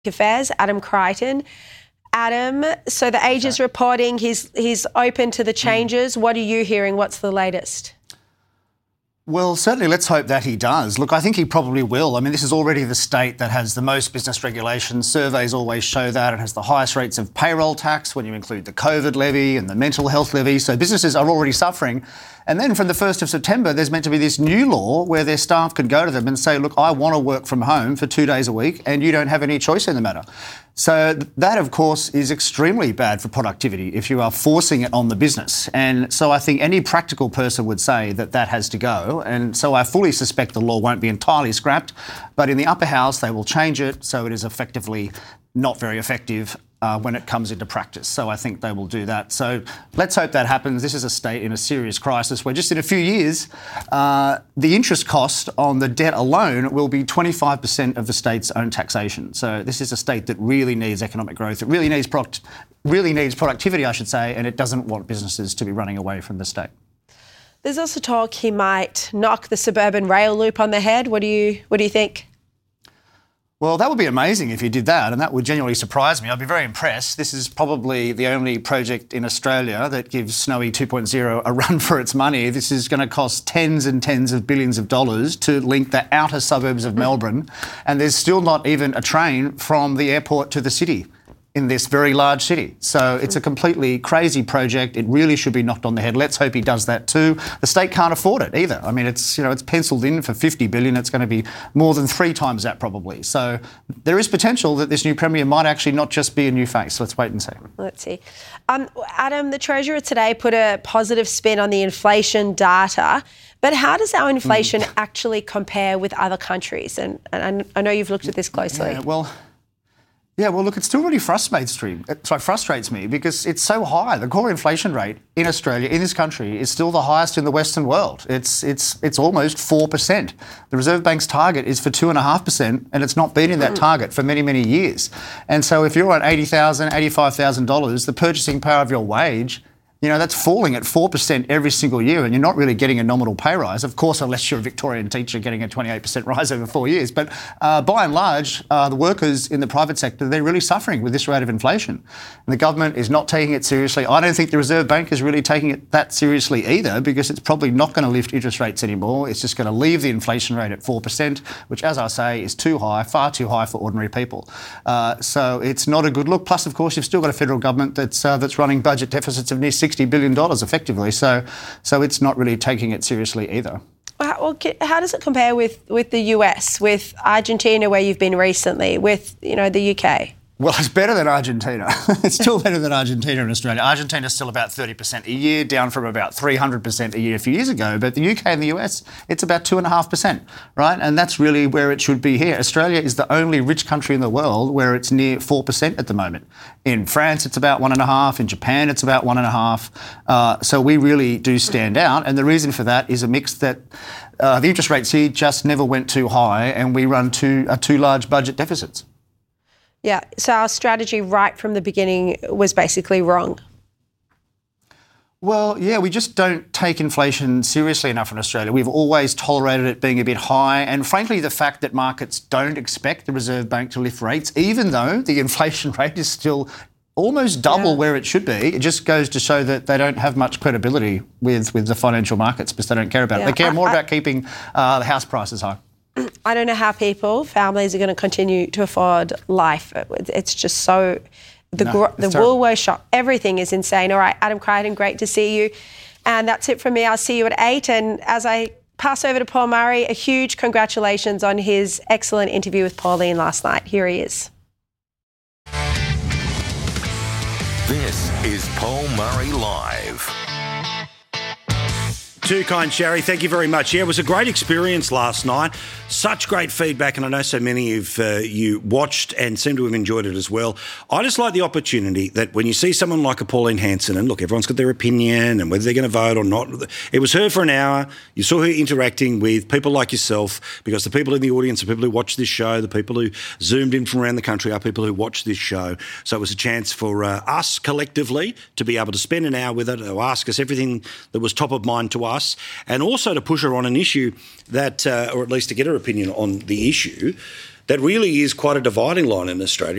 Affairs, Adam Crichton. Adam, so the Age is reporting he's open to the changes. What are you hearing? What's the latest? Well, certainly let's hope that he does. Look, I think he probably will. I mean, this is already the state that has the most business regulations. Surveys always show that. It has the highest rates of payroll tax when you include the COVID levy and the mental health levy. So businesses are already suffering. And then from the 1st of September, there's meant to be this new law where their staff can go to them and say, look, I want to work from home for 2 days a week and you don't have any choice in the matter. So that, of course, is extremely bad for productivity if you are forcing it on the business. And so I think any practical person would say that that has to go. And so I fully suspect the law won't be entirely scrapped. But in the upper house, they will change it so it is effectively not very effective when it comes into practice. So I think they will do that. So let's hope that happens. This is a state in a serious crisis where just in a few years, the interest cost on the debt alone will be 25% of the state's own taxation. So this is a state that really needs economic growth. It really needs productivity, I should say, and it doesn't want businesses to be running away from the state. There's also talk he might knock the suburban rail loop on the head. What do you think? Well, that would be amazing if you did that, and that would genuinely surprise me. I'd be very impressed. This is probably the only project in Australia that gives Snowy 2.0 a run for its money. This is going to cost tens and tens of billions of dollars to link the outer suburbs of Melbourne, and there's still not even a train from the airport to the city in this very large city. So it's a completely crazy project. It really should be knocked on the head. Let's hope he does that too. The state can't afford it either. I mean, it's penciled in for $50 billion. It's going to be more than 3 times that probably. So there is potential that this new Premier might actually not just be a new face. Let's wait and see. Let's see. Adam, the Treasurer today put a positive spin on the inflation data, but how does our inflation actually compare with other countries? And I know you've looked at this closely. Yeah, well, look, it still really frustrates me because it's so high. The core inflation rate in Australia, in this country, is still the highest in the Western world. It's almost 4%. The Reserve Bank's target is for 2.5%, and it's not beating that target for many, many years. And so if you're on $80,000, $85,000, the purchasing power of your wage, that's falling at 4% every single year, and you're not really getting a nominal pay rise. Of course, unless you're a Victorian teacher getting a 28% rise over 4 years. But by and large, the workers in the private sector, they're really suffering with this rate of inflation. And the government is not taking it seriously. I don't think the Reserve Bank is really taking it that seriously either, because it's probably not going to lift interest rates anymore. It's just going to leave the inflation rate at 4%, which, as I say, is too high, far too high for ordinary people. So it's not a good look. Plus, of course, you've still got a federal government that's running budget deficits of near $60 billion effectively, so it's not really taking it seriously either. Well, how does it compare with the US, with Argentina, where you've been recently, with the UK? Well, it's better than Argentina. It's still better than Argentina and Australia. Argentina's still about 30% a year, down from about 300% a year a few years ago. But the UK and the US, it's about 2.5%, right? And that's really where it should be here. Australia is the only rich country in the world where it's near 4% at the moment. In France, it's about 1.5%. In Japan, it's about 1.5%. So we really do stand out. And the reason for that is a mix that the interest rates here just never went too high, and we run too large budget deficits. Yeah, so our strategy right from the beginning was basically wrong. Well, yeah, we just don't take inflation seriously enough in Australia. We've always tolerated it being a bit high, and frankly, the fact that markets don't expect the Reserve Bank to lift rates, even though the inflation rate is still almost double where it should be, it just goes to show that they don't have much credibility with the financial markets because they don't care about it. They care more about keeping the house prices high. I don't know how families are going to continue to afford life. It's just so... The Woolworths shop, everything is insane. All right, Adam Crichton, great to see you. And that's it from me. I'll see you at 8. And as I pass over to Paul Murray, a huge congratulations on his excellent interview with Pauline last night. Here he is. This is Paul Murray Live. Too kind, Sherry. Thank you very much. Yeah, it was a great experience last night. Such great feedback, and I know so many of you watched and seem to have enjoyed it as well. I just like the opportunity that when you see someone like a Pauline Hanson, and look, everyone's got their opinion and whether they're going to vote or not. It was her for an hour. You saw her interacting with people like yourself, because the people in the audience, the people who watch this show, the people who zoomed in from around the country are people who watch this show. So it was a chance for us collectively to be able to spend an hour with her, to ask us everything that was top of mind to us, and also to push her on an issue that, or at least to get her opinion on the issue, that really is quite a dividing line in Australia.